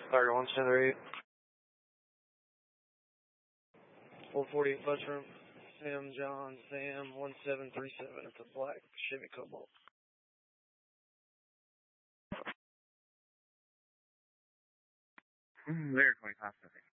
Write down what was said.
Tiger 178. 448 bus room. Sam John Sam 1737. It's a black Chevy Cobalt. There, 25 Pacific.